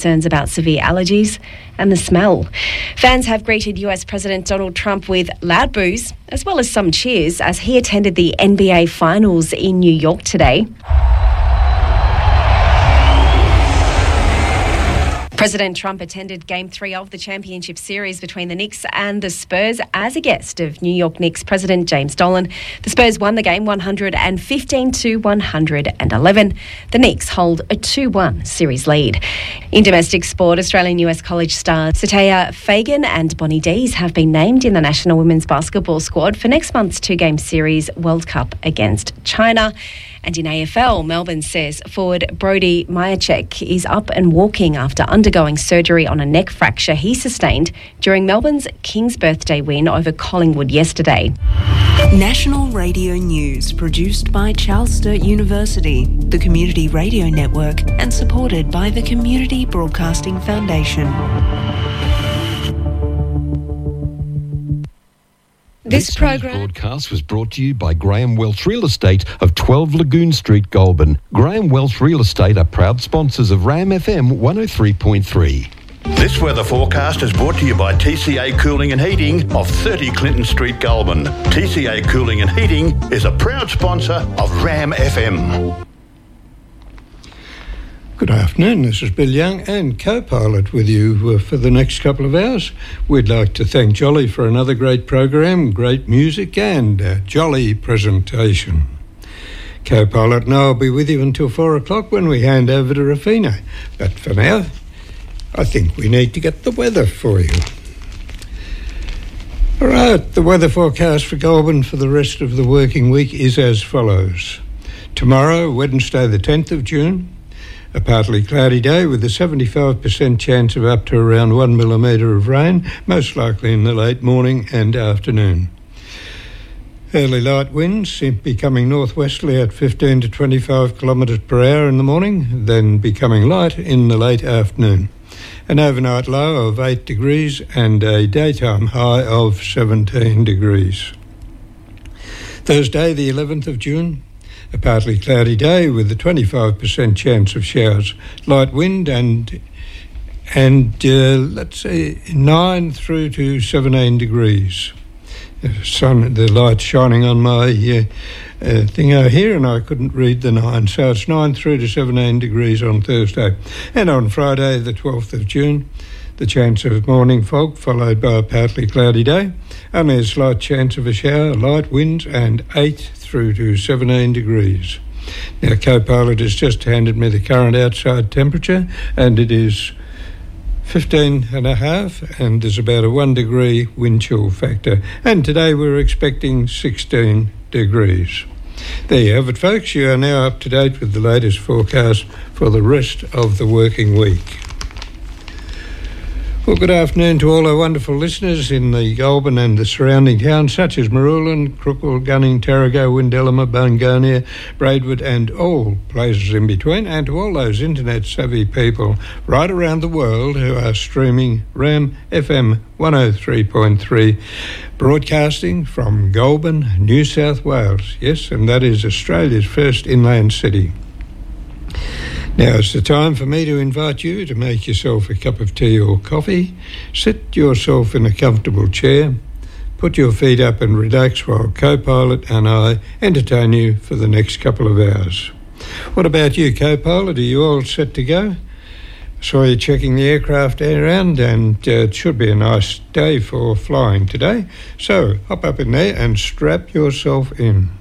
Concerns about severe allergies and the smell. Fans have greeted US President Donald Trump with loud boos as well as some cheers as he attended the NBA Finals in New York today. President Trump attended Game 3 of the championship series between the Knicks and the Spurs as a guest of New York Knicks President James Dolan. The Spurs won the game 115-111. The Knicks hold a 2-1 series lead. In domestic sport, Australian US college stars Satya Fagan and Bonnie Dees have been named in the national women's basketball squad for next month's two-game series World Cup against China. And in AFL, Melbourne says forward Brody Myercheck is up and walking after undergoing surgery on a neck fracture he sustained during Melbourne's King's Birthday win over Collingwood yesterday. National Radio News, produced by Charles Sturt University, the Community Radio Network, and supported by the Community Broadcasting Foundation. This broadcast was brought to you by Graham Welch Real Estate of 12 Lagoon Street, Goulburn. Graham Welch Real Estate are proud sponsors of RAM FM 103.3. This weather forecast is brought to you by TCA Cooling and Heating of 30 Clinton Street, Goulburn. TCA Cooling and Heating is a proud sponsor of RAM FM. Good afternoon, this is Bill Young and co-pilot with you for the next couple of hours. We'd like to thank Jolly for another great program, great music and a jolly presentation. Co-pilot and I will be with you until 4 o'clock when we hand over to Rafina. But for now, I think we need to get the weather for you. All right, the weather forecast for Goulburn for the rest of the working week is as follows. Tomorrow, Wednesday the 10th of June, a partly cloudy day with a 75% chance of up to around 1 millimetre of rain, most likely in the late morning and afternoon. Early light winds becoming northwesterly at 15 to 25 kilometres per hour in the morning, then becoming light in the late afternoon. An overnight low of 8 degrees and a daytime high of 17 degrees. Thursday the 11th of June, a partly cloudy day with a 25% chance of showers, light wind and let's say 9 through to 17 degrees. The light shining on my thing out here and I couldn't read the 9, so it's 9 through to 17 degrees on Thursday. And on Friday the 12th of June, the chance of morning fog followed by a partly cloudy day, only a slight chance of a shower, light winds and 8 through to 17 degrees. Now, co-pilot has just handed me the current outside temperature and it is 15.5 and there's about a 1 degree wind chill factor. And today we're expecting 16 degrees. There you have it, folks. You are now up to date with the latest forecast for the rest of the working week. Well, good afternoon to all our wonderful listeners in the Goulburn and the surrounding towns such as Marulan, Crookall, Gunning, Terrigo, Windellama, Bungonia, Braidwood and all places in between, and to all those internet-savvy people right around the world who are streaming RAM FM 103.3, broadcasting from Goulburn, New South Wales. Yes, and that is Australia's first inland city. Now it's the time for me to invite you to make yourself a cup of tea or coffee, sit yourself in a comfortable chair, put your feet up and relax while co-pilot and I entertain you for the next couple of hours. What about you, co-pilot? Are you all set to go? Saw you checking the aircraft around and it should be a nice day for flying today. So hop up in there and strap yourself in.